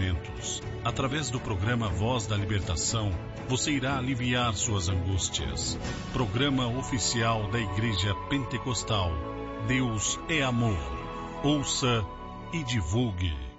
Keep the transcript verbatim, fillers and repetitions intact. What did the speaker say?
sofrimentos. Através do programa Voz da Libertação, você irá aliviar suas angústias. Programa oficial da Igreja Pentecostal. Deus é amor. Ouça e divulgue.